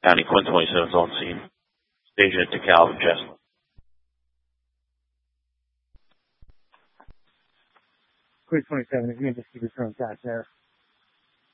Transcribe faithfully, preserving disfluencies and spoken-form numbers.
County, Quinn twenty-seven is on scene. Station it to Calvin Chestnut. Quinn twenty-seven, if you can just keep your phone back there.